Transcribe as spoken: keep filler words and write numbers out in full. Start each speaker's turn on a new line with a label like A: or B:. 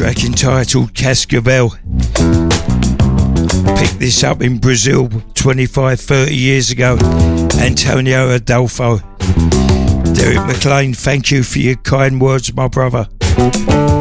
A: track entitled Cascavel. Picked this up in Brazil twenty-five, thirty years ago. Antonio Adolfo. Derek McLean, thank you for your kind words, my brother.